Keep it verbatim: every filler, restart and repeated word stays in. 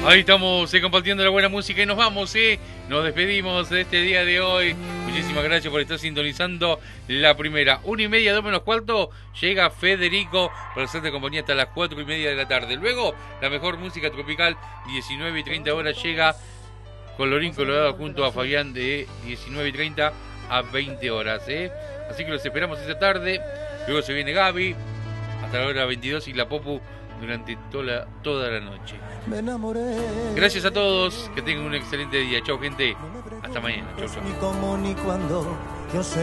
Ahí estamos eh, compartiendo la buena música y nos vamos, ¿eh? Nos despedimos de este día de hoy. Muchísimas gracias por estar sintonizando la primera. Una y media, dos menos cuarto, llega Federico para hacerte compañía hasta las cuatro y media de la tarde. Luego, la mejor música tropical, diecinueve y treinta horas, llega Colorín Colorado junto a Fabián de diecinueve y treinta a veinte horas, ¿eh? Así que los esperamos esta tarde. Luego se viene Gaby hasta la hora veintidós y la Popu durante toda, toda la noche. Me enamoré. Gracias a todos, que tengan un excelente día. Chau, gente. Hasta mañana. Chau, chau. Ni cómo ni cuándo, yo sé.